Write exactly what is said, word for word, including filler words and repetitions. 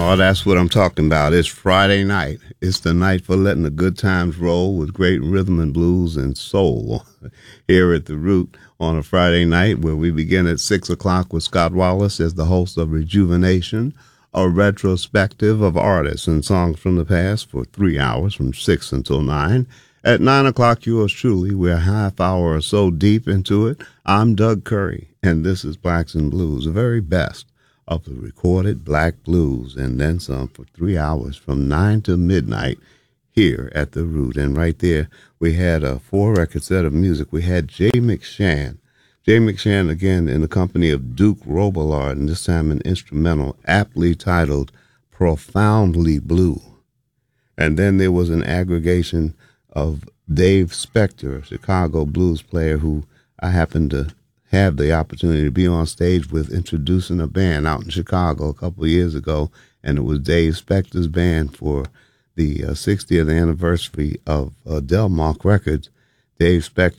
Oh, that's what I'm talking about. It's Friday night. It's the night for letting the good times roll with great rhythm and blues and soul here at The Root on a Friday night, where we begin at six o'clock with Scott Wallace as the host of Rejuvenation, a retrospective of artists and songs from the past for three hours from six until nine. At nine o'clock, yours truly, we're a half hour or so deep into it. I'm Doug Curry, and this is Blacks and Blues, the very best of the recorded black blues, and then some for three hours from nine to midnight here at The Root. And right there, we had a four-record set of music. We had Jay McShann. Jay McShann, again, in the company of Duke Robillard, and this time an instrumental aptly titled Profoundly Blue. And then there was an aggregation of Dave Spector, a Chicago blues player who I happened to have the opportunity to be on stage with, introducing a band out in Chicago a couple of years ago, and it was Dave Spector's band for the uh, sixtieth anniversary of uh, Delmark Records. Dave Spector